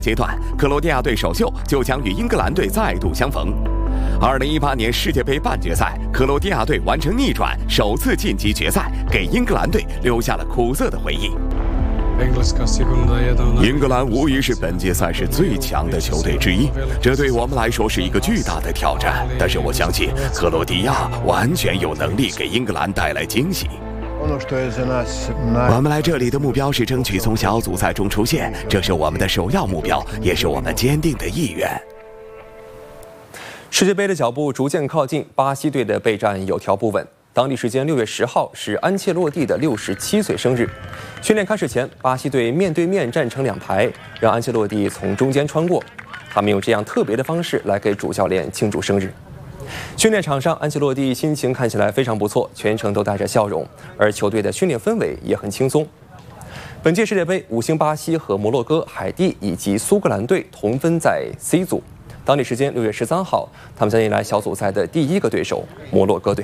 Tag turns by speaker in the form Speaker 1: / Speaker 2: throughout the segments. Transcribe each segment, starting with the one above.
Speaker 1: 阶段，克罗地亚队首秀就将与英格兰队再度相逢。2018年世界杯半决赛，克罗地亚队完成逆转，首次晋级决赛，给英格兰队留下了苦涩的回忆。英格兰无疑是本届赛事最强的球队之一，这对我们来说是一个巨大的挑战。但是我相信，克罗地亚完全有能力给英格兰带来惊喜。我们来这里的目标是争取从小组赛中出线，这是我们的首要目标，也是我们坚定的意愿。
Speaker 2: 世界杯的脚步逐渐靠近，巴西队的备战有条不紊。当地时间6月10号是安切洛蒂的67岁生日。训练开始前，巴西队面对面站成2排，让安切洛蒂从中间穿过。他们用这样特别的方式来给主教练庆祝生日。训练场上，安切洛蒂心情看起来非常不错，全程都带着笑容，而球队的训练氛围也很轻松。本届世界杯，5星巴西和摩洛哥、海地以及苏格兰队同分在 C 组。当地时间6月13号，他们将迎来小组赛的第一个对手摩洛哥队。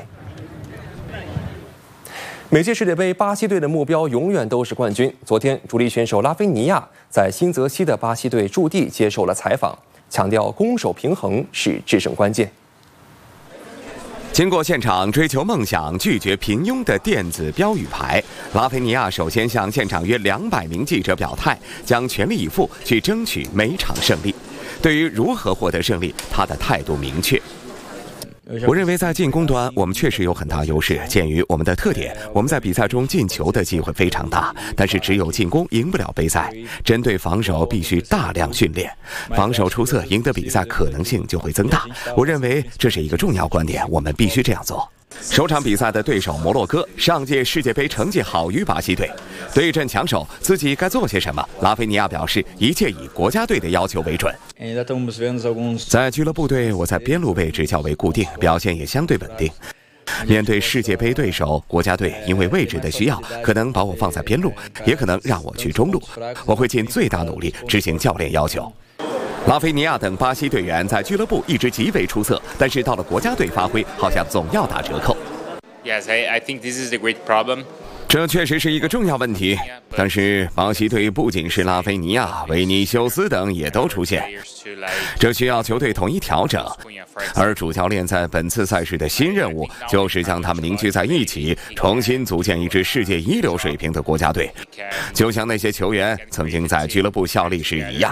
Speaker 2: 每届世界杯，巴西队的目标永远都是冠军。昨天，主力选手拉菲尼亚在新泽西的巴西队驻地接受了采访，强调攻守平衡是制胜关键。
Speaker 1: 经过现场追求梦想、拒绝平庸的电子标语牌，拉菲尼亚首先向现场约200名记者表态，将全力以赴去争取每场胜利。对于如何获得胜利，他的态度明确。我认为在进攻端，我们确实有很大优势。鉴于我们的特点，我们在比赛中进球的机会非常大，但是只有进攻赢不了杯赛。针对防守，必须大量训练，防守出色，赢得比赛可能性就会增大。我认为这是一个重要观点，我们必须这样做。首场比赛的对手摩洛哥，上届世界杯成绩好于巴西队。对阵强手，自己该做些什么？拉菲尼亚表示，一切以国家队的要求为准。在俱乐部队，我在边路位置较为固定，表现也相对稳定。面对世界杯对手，国家队因为位置的需要，可能把我放在边路，也可能让我去中路。我会尽最大努力执行教练要求。拉菲尼亚等巴西队员在俱乐部一直极为出色，但是到了国家队发挥好像总要打折扣。
Speaker 3: Yes, I think this is the great problem.
Speaker 1: 这确实是一个重要问题，但是巴西队不仅是拉菲尼亚、维尼修斯等也都出现，这需要球队统一调整。而主教练在本次赛事的新任务就是将他们凝聚在一起，重新组建一支世界一流水平的国家队，就像那些球员曾经在俱乐部效力时一样。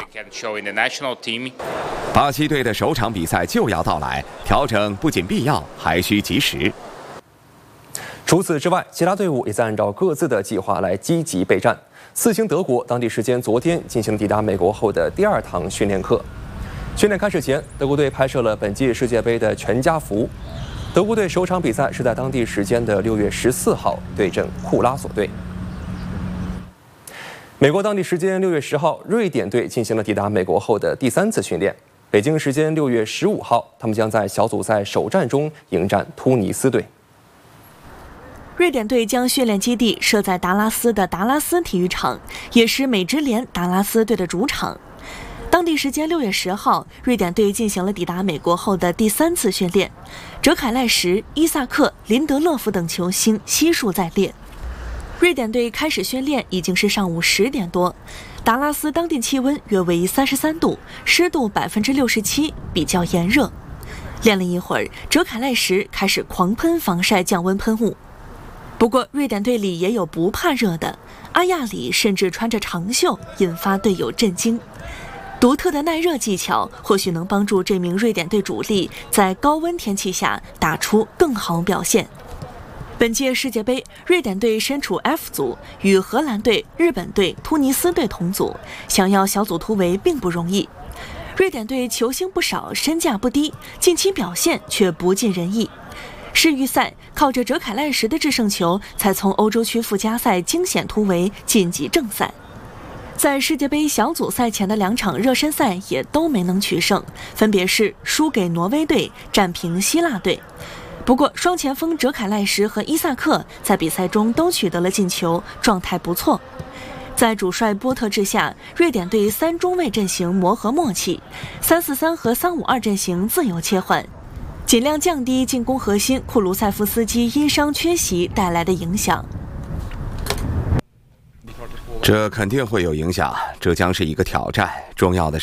Speaker 1: 巴西队的首场比赛就要到来，调整不仅必要，还需及时。
Speaker 2: 除此之外，其他队伍也在按照各自的计划来积极备战。4星德国当地时间昨天进行抵达美国后的第2堂训练课。训练开始前，德国队拍摄了本届世界杯的全家福。德国队首场比赛是在当地时间的6月14号对阵库拉索队。美国当地时间6月10号，瑞典队进行了抵达美国后的第3次训练。北京时间6月15号，他们将在小组赛首战中迎战突尼斯队。
Speaker 4: 瑞典队将训练基地设在达拉斯的达拉斯体育场，也是美职联达拉斯队的主场。当地时间6月10号，瑞典队进行了抵达美国后的第3次训练。哲凯赖什、伊萨克、林德勒夫等球星悉数在列。瑞典队开始训练已经是上午10点多，达拉斯当地气温约为33度，湿度67%，比较炎热。练了一会儿，哲凯赖什开始狂喷防晒降温喷雾。不过，瑞典队里也有不怕热的，阿亚里甚至穿着长袖，引发队友震惊。独特的耐热技巧或许能帮助这名瑞典队主力在高温天气下打出更好表现。本届世界杯，瑞典队身处 F 组，与荷兰队、日本队、突尼斯队同组，想要小组突围并不容易。瑞典队球星不少，身价不低，近期表现却不尽人意。世预赛靠着哲凯赖什的制胜球，才从欧洲区附加赛惊险突围晋级正赛。在世界杯小组赛前的2场热身赛也都没能取胜，分别是输给挪威队，战平希腊队。不过双前锋哲凯赖什和伊萨克在比赛中都取得了进球，状态不错。在主帅波特治下，瑞典队3中卫阵型磨合默契，3-4-3和3-5-2阵型自由切换，尽量降低进攻核心库卢塞夫斯基因伤缺席带来的影响。
Speaker 1: 这肯定会有影响，这将是一个挑战。重要的是